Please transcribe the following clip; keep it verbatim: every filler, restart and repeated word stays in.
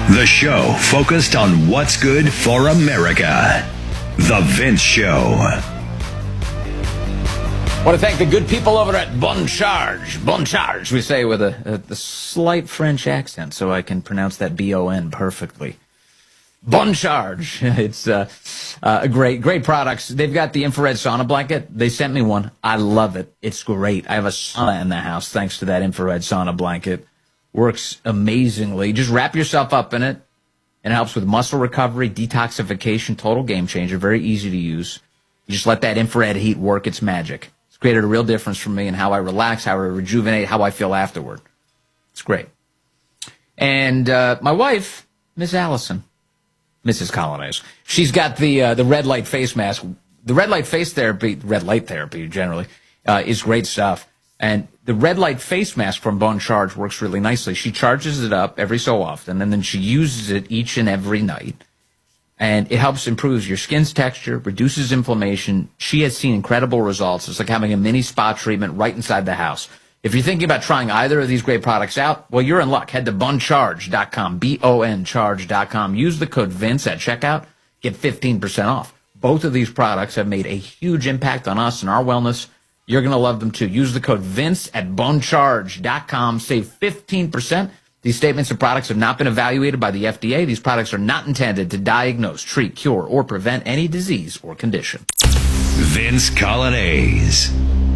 The show focused on what's good for America. The Vince Show. I want to thank the good people over at Bon Charge. Bon Charge, we say with a, a, a slight French accent, so I can pronounce that B O N perfectly. Bon Charge. It's uh, uh, great, great products. They've got the infrared sauna blanket. They sent me one. I love it. It's great. I have a sauna in the house thanks to that infrared sauna blanket. Works amazingly. Just wrap yourself up in it. It helps with muscle recovery, detoxification, total game changer. Very easy to use. You just let that infrared heat work its magic. It's created a real difference for me in how I relax, how I rejuvenate, how I feel afterward. It's great. And uh, my wife, Miss Allison, Missus Colonnese, she's got the uh, the red light face mask. The red light face therapy, red light therapy generally, uh, is great stuff. And the red light face mask from Bon Charge works really nicely. She charges it up every so often, and then she uses it each and every night. And it helps improve your skin's texture, reduces inflammation. She has seen incredible results. It's like having a mini spa treatment right inside the house. If you're thinking about trying either of these great products out, well, you're in luck. Head to bon charge dot com, B O N charge dot com. Use the code Vince at checkout. Get fifteen percent off. Both of these products have made a huge impact on us and our wellness. You're going to love them, too. Use the code Vince at bon charge dot com. Save fifteen percent. These statements and products have not been evaluated by the F D A. These products are not intended to diagnose, treat, cure, or prevent any disease or condition. Vince Colonnese.